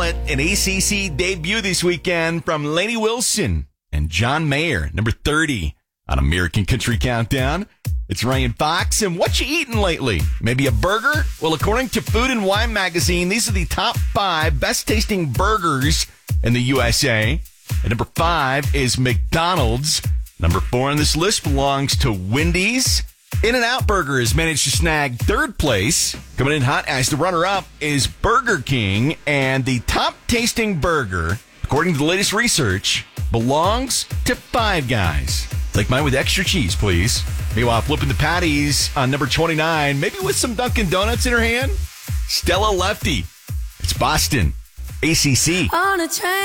it. An ACC debut this weekend from Lainey Wilson and John Mayer, number 30 on American Country Countdown. It's Ryan Fox, and what you eating lately? Maybe a burger? Well, according to Food and Wine magazine, these are the top 5 best-tasting burgers in the USA. And number 5 is McDonald's. Number 4 on this list belongs to Wendy's. In-N-Out Burger has managed to snag 3rd place. Coming in hot as the runner-up is Burger King, and the top-tasting burger, according to the latest research, belongs to Five Guys. Like mine with extra cheese, please. Meanwhile, flipping the patties on number 29, maybe with some Dunkin' Donuts in her hand, Stella Lefty. It's Boston, ACC. On a train.